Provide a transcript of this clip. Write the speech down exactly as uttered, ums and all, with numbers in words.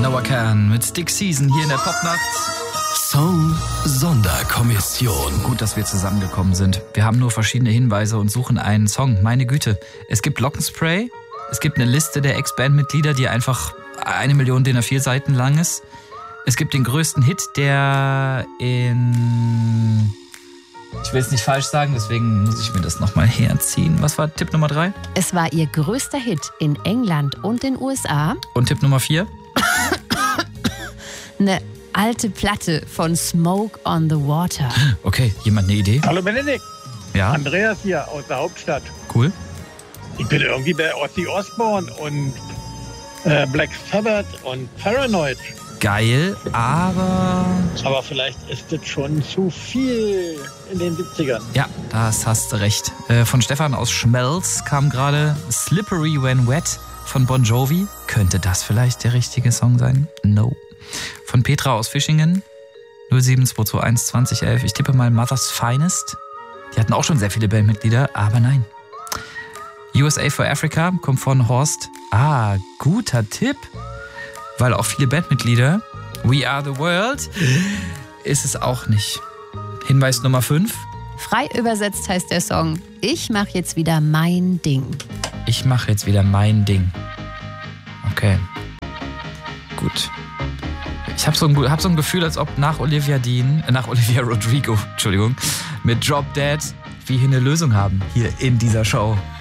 Noah Kahan mit Stick Season hier in der Popnacht. Song Sonderkommission. Gut, dass wir zusammengekommen sind. Wir haben nur verschiedene Hinweise und suchen einen Song. Meine Güte. Es gibt Lockenspray. Es gibt eine Liste der Ex-Bandmitglieder, die einfach eine Million D I N A vier Seiten lang ist. Es gibt den größten Hit, der in... Ich will es nicht falsch sagen, deswegen muss ich mir das nochmal herziehen. Was war Tipp Nummer drei? Es war ihr größter Hit in England und den U S A. Und Tipp Nummer vier? Eine alte Platte von Smoke on the Water. Okay, jemand eine Idee? Hallo Benedikt. Ja? Andreas hier aus der Hauptstadt. Cool. Ich bin irgendwie bei Ozzy Osbourne und äh, Black Sabbath und Paranoid. Geil, aber... Aber vielleicht ist das schon zu viel in den siebzigern. Ja, das hast du recht. Äh, von Stefan aus Schmelz kam gerade Slippery When Wet von Bon Jovi. Könnte das vielleicht der richtige Song sein? No. Von Petra aus Fischingen null sieben zwei zwei eins zwanzig elf. Ich tippe mal Mother's Finest. Die hatten auch schon sehr viele Bandmitglieder, aber nein. U S A for Africa kommt von Horst. Ah, guter Tipp. Weil auch viele Bandmitglieder. We Are the World ist es auch nicht. Hinweis Nummer fünf. Frei übersetzt heißt der Song Ich mach jetzt wieder mein Ding. Ich mache jetzt wieder mein Ding. Okay. Gut. Ich habe so, hab so ein Gefühl, als ob nach Olivia Dean, äh, nach Olivia Rodrigo, Entschuldigung, mit Drop Dead wir hier eine Lösung haben, hier in dieser Show.